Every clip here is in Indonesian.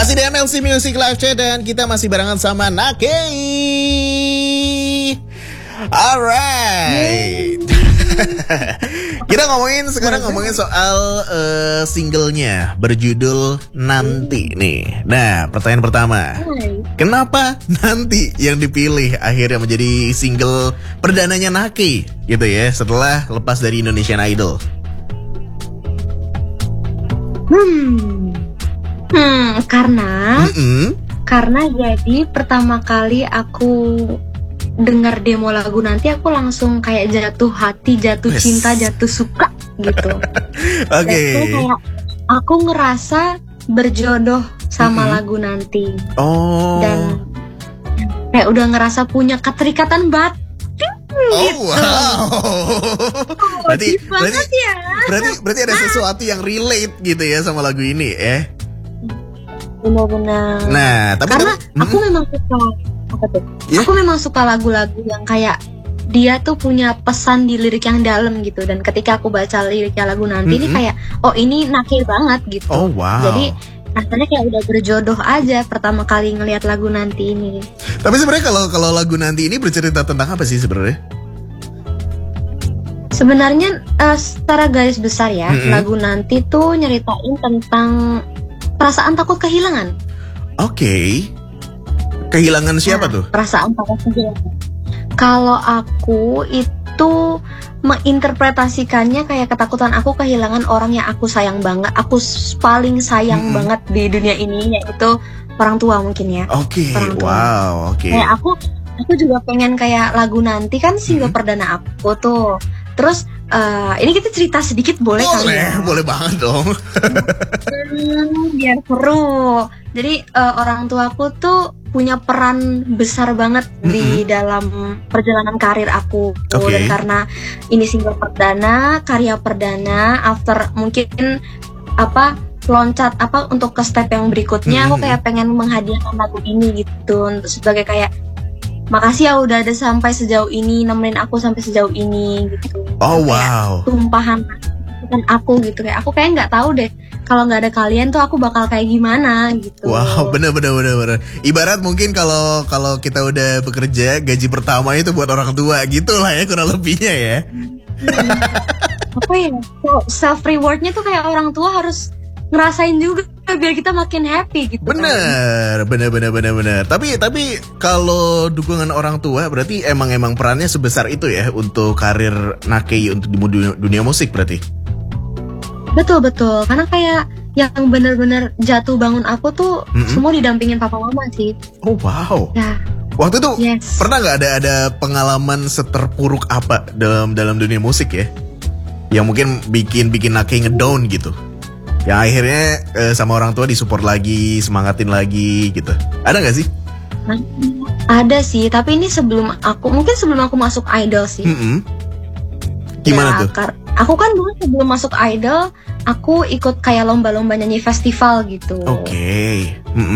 Masih di MLC Music Live Chat dan kita masih barengan sama Nakei. Alright. Kita sekarang ngomongin soal singlenya berjudul Nanti nih. Nah, pertanyaan pertama, kenapa Nanti yang dipilih akhirnya menjadi single perdananya Nakei gitu ya setelah lepas dari Indonesian Idol? Karena jadi pertama kali aku dengar demo lagu Nanti, aku langsung kayak jatuh hati, jatuh cinta, jatuh suka gitu. Oke. Kayak aku ngerasa berjodoh sama lagu Nanti. Oh. Dan kayak udah ngerasa punya keterikatan batin. Gitu. Wow. Berarti ada Nah. sesuatu yang relate gitu ya sama lagu ini ya. Benar-benar. Nah, karena aku memang suka apa tuh? Yeah. Aku memang suka lagu-lagu yang kayak dia tuh punya pesan di lirik yang dalam gitu. Dan ketika aku baca liriknya lagu Nanti ini kayak, oh ini Nakei banget gitu. Oh wow. Jadi rasanya kayak udah berjodoh aja pertama kali ngelihat lagu Nanti ini. Tapi sebenarnya kalau lagu Nanti ini bercerita tentang apa sih sebenarnya? Sebenarnya secara garis besar ya, lagu Nanti tuh nyeritain tentang perasaan takut kehilangan. Oke. Kehilangan siapa tuh? Perasaan takut kehilangan. Kalau aku itu menginterpretasikannya kayak ketakutan aku kehilangan orang yang aku sayang banget. Aku paling sayang banget di dunia ini, yaitu orang tua mungkin ya. Oke. Wow. Oke. Kayak aku juga pengen kayak lagu Nanti kan single perdana aku tuh. Terus ini kita cerita sedikit boleh kali ya? Boleh banget dong. Biar seru. Jadi orang tuaku tuh punya peran besar banget di dalam perjalanan karir aku. Dan karena ini single perdana, karya perdana, after mungkin loncat untuk ke step yang berikutnya, aku kayak pengen menghadiahkan lagu ini gitu, untuk sebagai kayak makasih ya udah ada sampai sejauh ini, nemenin aku sampai sejauh ini gitu. Oh wow. Kayak tumpahan aku gitu, kayak aku kayak nggak tahu deh kalau nggak ada kalian tuh aku bakal kayak gimana gitu. Wow, bener. Ibarat mungkin kalau kita udah bekerja, gaji pertama itu buat orang tua gitu lah ya kurang lebihnya ya. Apa ya? Self rewardnya tuh kayak orang tua harus ngerasain juga biar kita makin happy gitu. Bener. Tapi kalau dukungan orang tua berarti emang perannya sebesar itu ya untuk karir Nakei untuk di dunia musik berarti. Betul, karena kayak yang benar-benar jatuh bangun aku tuh semua didampingin papa mama sih. Oh wow. Ya. Waktu itu pernah nggak ada pengalaman seterpuruk apa dalam dunia musik ya, yang mungkin bikin Nakei ngedown gitu, yang akhirnya sama orang tua disupport lagi, semangatin lagi gitu. Ada nggak sih? Ada sih, tapi ini sebelum aku masuk idol sih. Gimana tuh? Aku kan dulu sebelum masuk idol, aku ikut kayak lomba-lomba nyanyi festival gitu. Oke.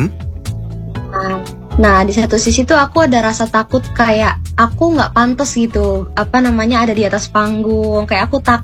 Nah di satu sisi tuh aku ada rasa takut kayak aku nggak pantas gitu, ada di atas panggung, kayak aku